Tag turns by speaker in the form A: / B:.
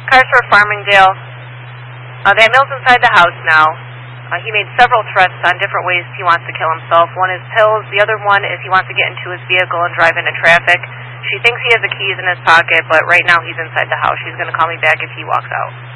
A: Carter Farmingdale. That Mill's inside the house now. He made several threats on different ways he wants to kill himself. One is pills. The other one is he wants to get into his vehicle and drive into traffic. She thinks he has the keys in his pocket, but right now he's inside the house. She's going to call me back if he walks out.